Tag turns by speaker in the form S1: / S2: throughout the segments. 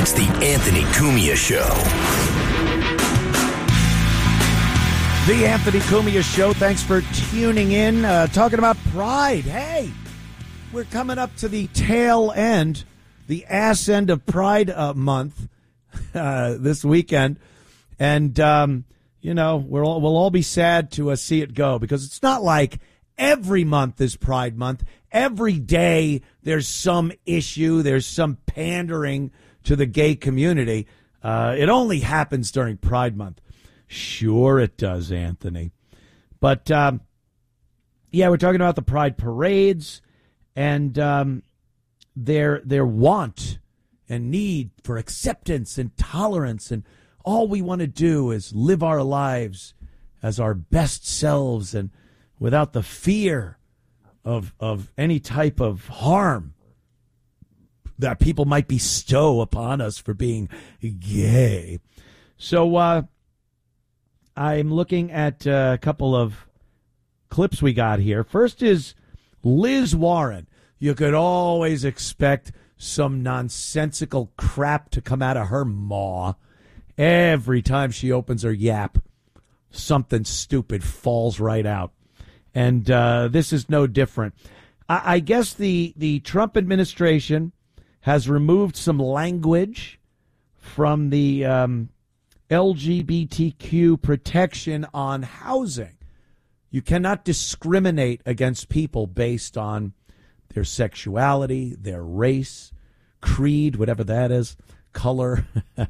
S1: It's the Anthony Cumia Show.
S2: The Anthony Cumia Show. Thanks for tuning in. Talking about Pride. Hey, we're coming up to the tail end, the ass end of Pride Month this weekend. And, we'll all be sad to see it go, because it's not like every month is Pride Month. Every day there's some issue, there's some pandering to the gay community. It only happens during Pride Month. Sure it does, Anthony. But, we're talking about the Pride parades and their want and need for acceptance and tolerance. And all we want to do is live our lives as our best selves and without the fear of any type of harm that people might bestow upon us for being gay. So I'm looking at a couple of clips we got here. First is Liz Warren. You could always expect some nonsensical crap to come out of her maw. Every time she opens her yap, something stupid falls right out. And this is no different. I guess the Trump administration has removed some language from the LGBTQ protection on housing. You cannot discriminate against people based on their sexuality, their race, creed, whatever that is, color,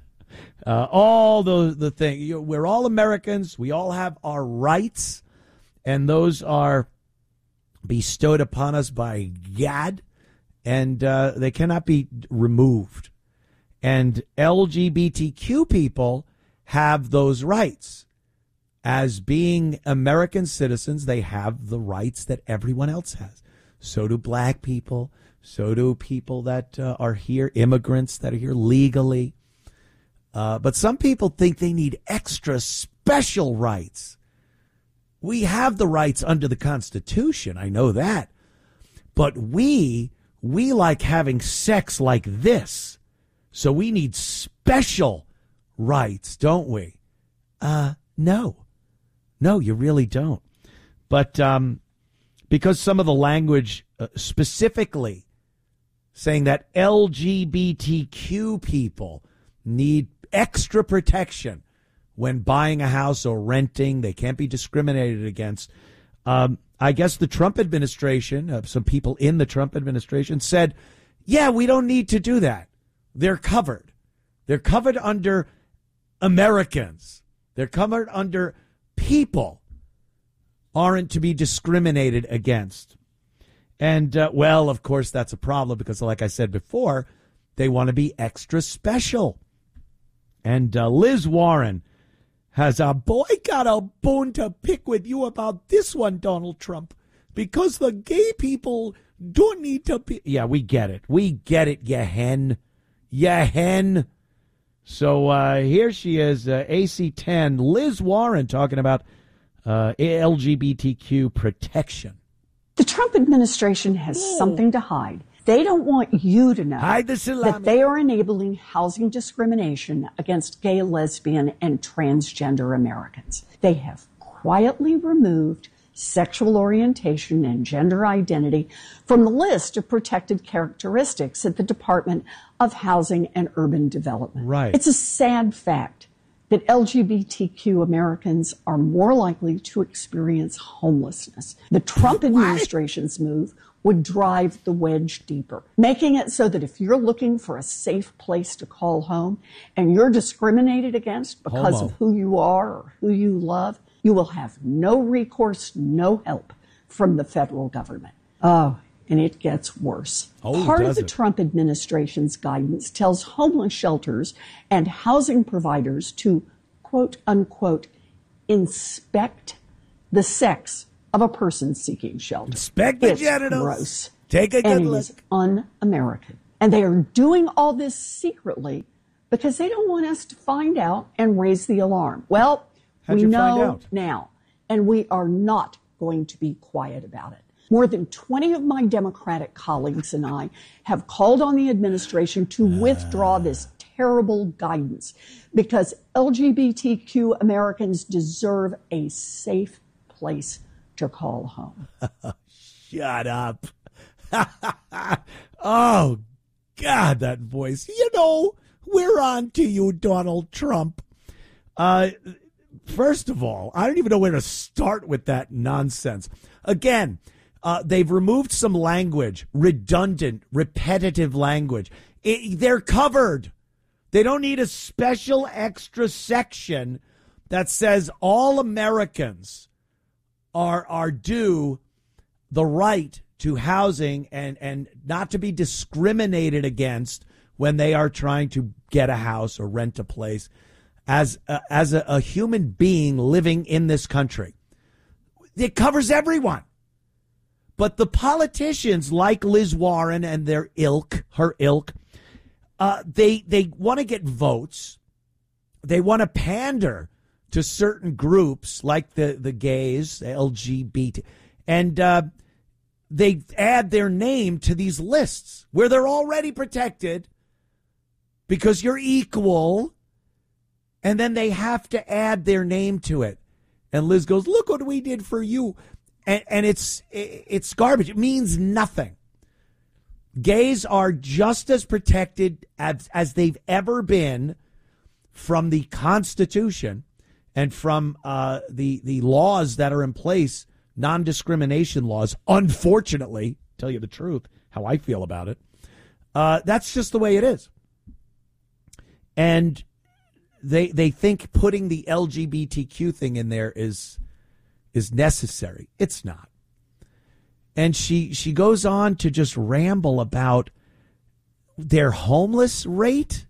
S2: all the things. We're all Americans. We all have our rights. And those are bestowed upon us by God, and they cannot be removed. And LGBTQ people have those rights. As being American citizens, they have the rights that everyone else has. So do black people. So do people that are here, immigrants that are here legally. But some people think they need extra special rights. We have the rights under the Constitution. I know that. But we like having sex like this. So we need special rights, don't we? No, you really don't. But because some of the language specifically saying that LGBTQ people need extra protection when buying a house or renting, they can't be discriminated against. I guess the Trump administration, some people in the Trump administration said, yeah, we don't need to do that. They're covered. They're covered under Americans. They're covered under people aren't to be discriminated against. And, of course, that's a problem because, like I said before, they want to be extra special. And Liz Warren has a boy got a bone to pick with you about this one, Donald Trump, because the gay people don't need to be. Yeah, we get it. We get it, you hen. You hen. So here she is, AC10, Liz Warren, talking about LGBTQ protection.
S3: The Trump administration has something to hide. They don't want you to know that they are enabling housing discrimination against gay, lesbian, and transgender Americans. They have quietly removed sexual orientation and gender identity from the list of protected characteristics at the Department of Housing and Urban Development.
S2: Right.
S3: It's a sad fact that LGBTQ Americans are more likely to experience homelessness. The Trump administration's move would drive the wedge deeper, making it so that if you're looking for a safe place to call home and you're discriminated against because of who you are or who you love, you will have no recourse, no help from the federal government. Oh, and it gets worse. Part of the Trump administration's guidance tells homeless shelters and housing providers to, quote unquote, inspect the sex of a person seeking shelter.
S2: Inspect the genitals.
S3: Gross.
S2: Take a good look.
S3: It is un-American. And they are doing all this secretly because they don't want us to find out and raise the alarm. Well, we know now, and we are not going to be quiet about it. More than 20 of my Democratic colleagues and I have called on the administration to withdraw this terrible guidance because LGBTQ Americans deserve a safe place to call home.
S2: Shut up. Oh, God, that voice. You know, we're on to you, Donald Trump. First of all, I don't even know where to start with that nonsense. Again, they've removed some language, redundant, repetitive language. They're covered. They don't need a special extra section that says all Americans are due the right to housing and not to be discriminated against when they are trying to get a house or rent a place as a human being living in this country. It covers everyone. But the politicians like Liz Warren and her ilk, they want to get votes. They want to pander to certain groups like the gays, the LGBT, and they add their name to these lists where they're already protected because you're equal, and then they have to add their name to it. And Liz goes, "Look what we did for you," and it's garbage. It means nothing. Gays are just as protected as they've ever been from the Constitution and from the laws that are in place, non-discrimination laws. Unfortunately, tell you the truth, how I feel about it, that's just the way it is. And they think putting the LGBTQ thing in there is necessary. It's not. And she goes on to just ramble about their homeless rate.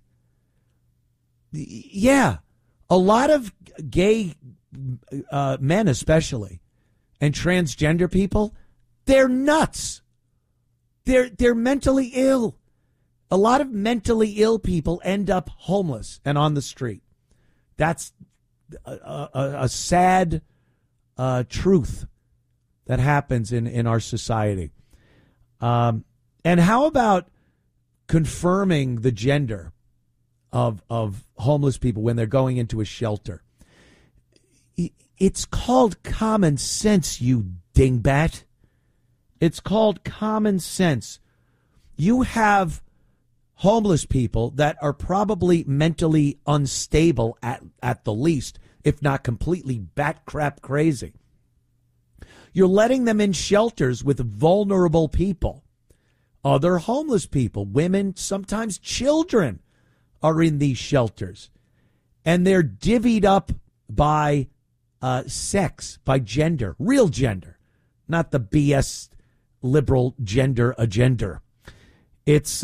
S2: Yeah, a lot of gay men especially and transgender people, they're nuts. They're mentally ill. A lot of mentally ill people end up homeless and on the street. That's a sad truth that happens in our society. And how about confirming the gender of homeless people when they're going into a shelter? It's called common sense, you dingbat. It's called common sense. You have homeless people that are probably mentally unstable at the least, if not completely bat crap crazy. You're letting them in shelters with vulnerable people, other homeless people, women, sometimes children are in these shelters. And they're divvied up by sex, by gender, real gender, not the BS liberal gender agenda. It's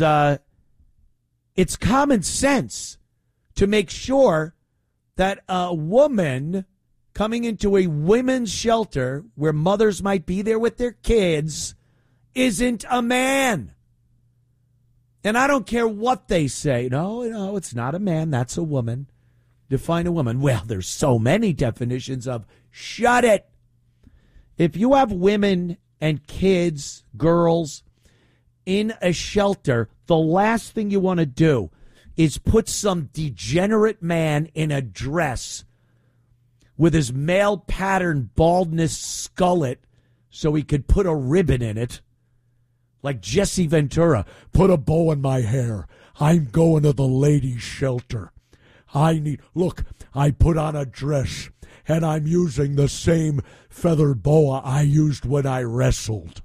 S2: common sense to make sure that a woman coming into a women's shelter where mothers might be there with their kids isn't a man. And I don't care what they say. No, it's not a man. That's a woman. Define a woman. Well, there's so many definitions of shut it. If you have women and kids, girls in a shelter, the last thing you want to do is put some degenerate man in a dress with his male pattern baldness skullet so he could put a ribbon in it. Like Jesse Ventura, put a bow in my hair. I'm going to the ladies' shelter. Look, I put on a dress and I'm using the same feathered boa I used when I wrestled.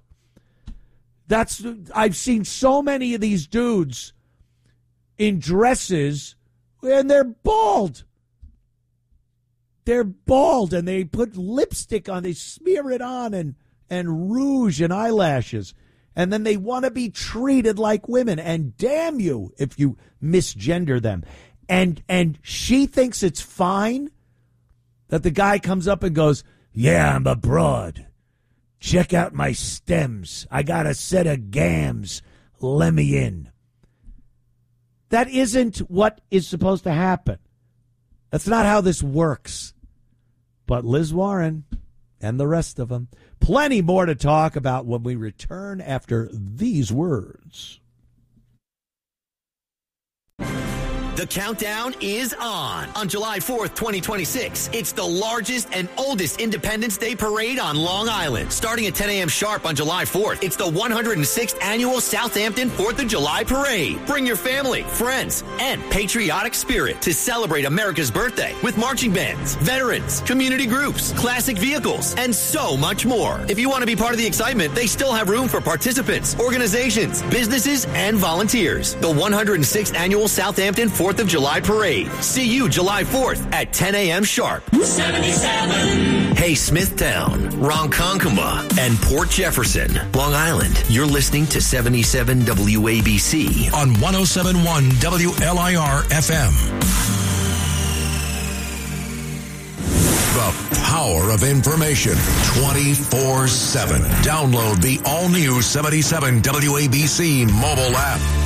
S2: I've seen so many of these dudes in dresses and they're bald. They're bald and they put lipstick on, they smear it on and rouge and eyelashes. And then they want to be treated like women. And damn you if you misgender them. And she thinks it's fine that the guy comes up and goes, "Yeah, I'm a broad. Check out my stems. I got a set of gams. Let me in." That isn't what is supposed to happen. That's not how this works. But Liz Warren and the rest of them, plenty more to talk about when we return after these words.
S1: The countdown is on July 4th, 2026. It's the largest and oldest Independence Day parade on Long Island. Starting at 10 a.m. sharp on July 4th, it's the 106th annual Southampton 4th of July parade. Bring your family, friends, and patriotic spirit to celebrate America's birthday with marching bands, veterans, community groups, classic vehicles, and so much more. If you want to be part of the excitement, they still have room for participants, organizations, businesses, and volunteers. The 106th annual Southampton 4th of July parade. See you July 4th at 10 a.m. sharp.
S4: 77.
S1: Hey, Smithtown, Ronkonkoma, and Port Jefferson, Long Island. You're listening to 77 WABC
S5: on 107.1 WLIR FM. The power of information 24/7. Download the all-new 77 WABC mobile app.